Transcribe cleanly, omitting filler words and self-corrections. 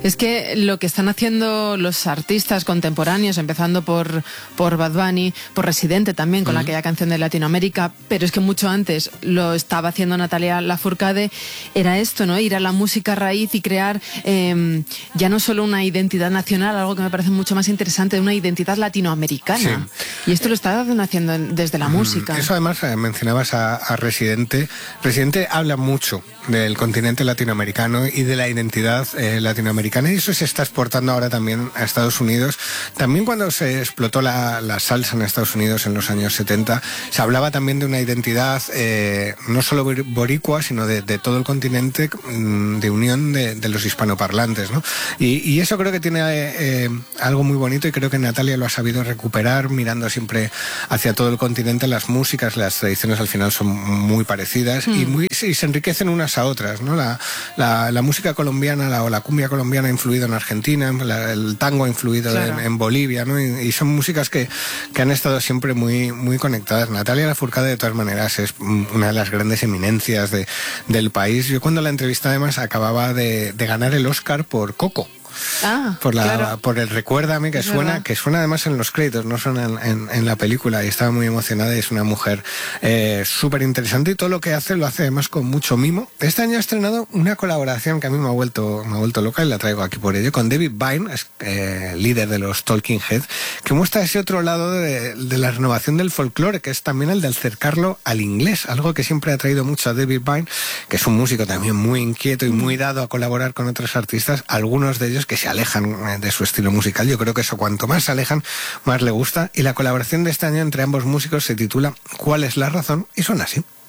Es que lo que están haciendo los artistas contemporáneos, empezando por Bad Bunny, por Residente también, con aquella canción de Latinoamérica, pero es que mucho antes lo estaba haciendo Natalia Lafourcade, era esto, ¿no? Ir a la música raíz y crear ya no solo una identidad nacional, algo que me parece mucho más interesante, una identidad latinoamericana. Sí. Y esto lo está haciendo desde la música. Eso además, mencionabas a Residente. Residente habla mucho del continente latinoamericano y de la identidad latinoamericana, y eso se está exportando ahora también a Estados Unidos. También cuando se explotó la salsa en Estados Unidos en los años 70, se hablaba también de una identidad no solo boricua, sino de todo el continente, de unión de los hispanoparlantes, ¿no? Y eso creo que tiene algo muy bonito, y creo que Natalia lo ha sabido recuperar, mirando siempre hacia todo el continente. Las músicas, las tradiciones al final son muy parecidas y se enriquecen unas a otras, ¿no? La música colombiana o la cumbia colombiana ha influido en Argentina, el tango ha influido en Bolivia, ¿no? Y son músicas que han estado siempre muy, muy conectadas. Natalia Lafourcade, de todas maneras, es una de las grandes eminencias del país. Yo cuando la entrevisté, además, acababa de ganar el Oscar por Coco. Por el Recuérdame, que suena además en los créditos, no suena en la película, y estaba muy emocionada. Y es una mujer súper interesante, y todo lo que hace lo hace además con mucho mimo. Este año ha estrenado una colaboración que a mí me ha vuelto loca, y la traigo aquí por ello, con David Byrne, líder de los Talking Heads, que muestra ese otro lado de la renovación del folclore, que es también el de acercarlo al inglés, algo que siempre ha traído mucho a David Byrne, que es un músico también muy inquieto y muy dado a colaborar con otros artistas, algunos de ellos que se alejan de su estilo musical. Yo creo que eso, cuanto más se alejan, más le gusta, y la colaboración de este año entre ambos músicos se titula ¿Cuál es la razón? Y suena así.